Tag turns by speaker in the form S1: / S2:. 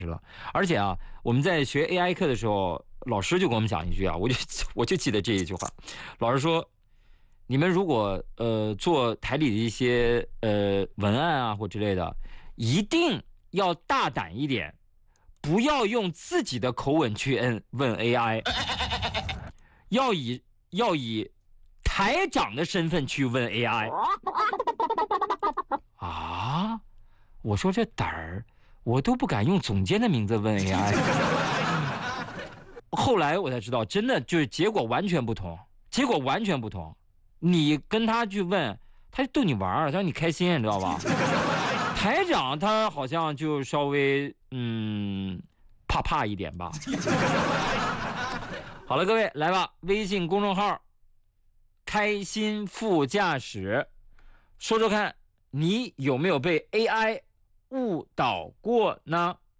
S1: 了。而且啊，我们在学 AI 课的时候，老师就跟我们讲一句啊，我就记得这一句话，老师说，你们如果做台里的一些文案啊或之类的，一定要大胆一点，不要用自己的口吻去问 AI， 要以台长的身份去问 AI 啊！我说这胆儿，我都不敢用总监的名字问 AI。后来我才知道，真的就是结果完全不同，结果完全不同。你跟他去问，他就逗你玩儿，他让你开心，你知道吧？台长他好像就稍微怕一点吧。好了，各位来吧，微信公众号开心副驾驶，说说看你有没有被 AI 误导过呢？